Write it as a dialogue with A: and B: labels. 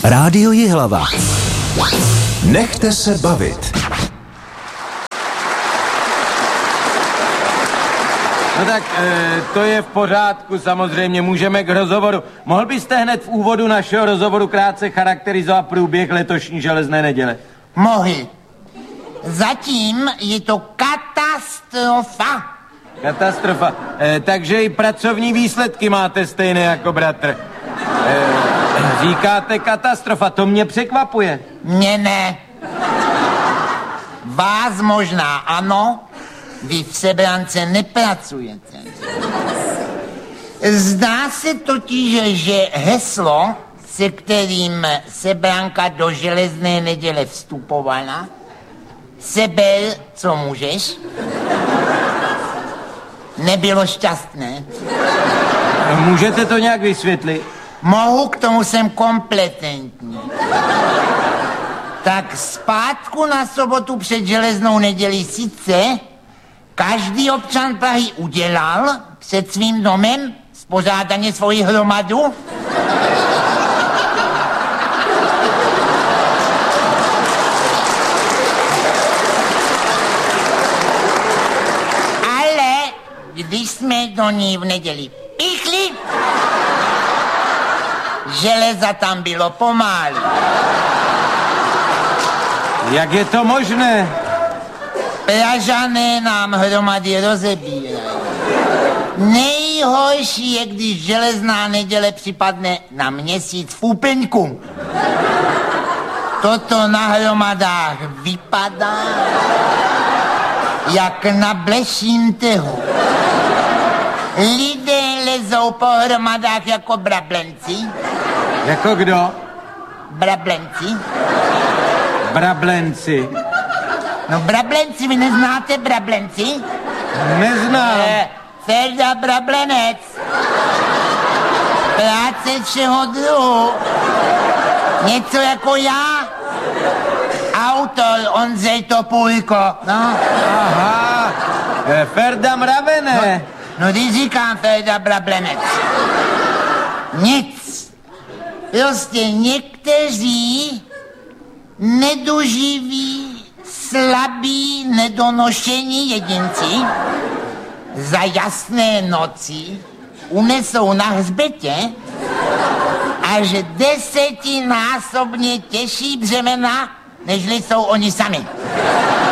A: Rádio Jihlava. Nechte se bavit.
B: No tak, to je v pořádku, samozřejmě, můžeme k rozhovoru. Mohl byste hned v úvodu našeho rozhovoru krátce charakterizovat průběh letošní železné neděle?
C: Mohl. Zatím je to katastrofa.
B: Katastrofa. Takže i pracovní výsledky máte stejné jako bratr. Říkáte katastrofa, to mě překvapuje.
C: Mně ne. Vás možná ano, vy v Sebrance nepracujete. Zdá se totiž, že heslo, se kterým Sebranka do železné neděle vstupovala, seber, co můžeš, nebylo šťastné.
B: Můžete to nějak vysvětlit?
C: Mohu, k tomu jsem kompetentní. Tak zpátku na sobotu před železnou nedělí sice každý občan Prahy udělal před svým domem spořádaně svoji hromadu, ale když jsme do ní v neděli píchli, železa tam bylo pomálu.
B: Jak je to možné?
C: Pražané nám hromady rozebírají. Nejhorší je, když železná neděle připadne na měsíc v úplňku. Toto na hromadách vypadá jak na bleším trhu. Lidé lezou po hromadách jako brablenci.
B: Jako kdo?
C: Brablenci.
B: Brablenci.
C: No brablenci, vy neznáte brablenci?
B: Neznám.
C: Ferda Brablenec. Práce všeho druhu. Něco jako já. Autor Ondřej Topůlko. No.
B: Aha. Ferda Mravene.
C: No když říkám Ferda Brablenec. Nic. Prostě někteří nedoživí, slabí, nedonošení jedinci za jasné noci unesou na hřbetě až 10násobně těžší břemena, nežli jsou oni sami.